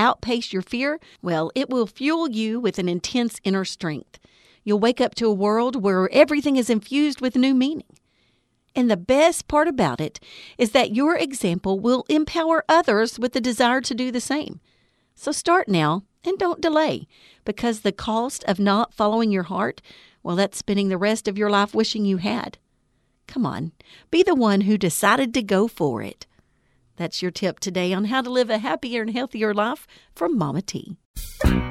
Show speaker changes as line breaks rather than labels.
outpace your fear, well, it will fuel you with an intense inner strength. You'll wake up to a world where everything is infused with new meaning. And the best part about it is that your example will empower others with the desire to do the same. So start now and don't delay, because the cost of not following your heart, well, that's spending the rest of your life wishing you had. Come on, be the one who decided to go for it. That's your tip today on how to live a happier and healthier life from Mama T.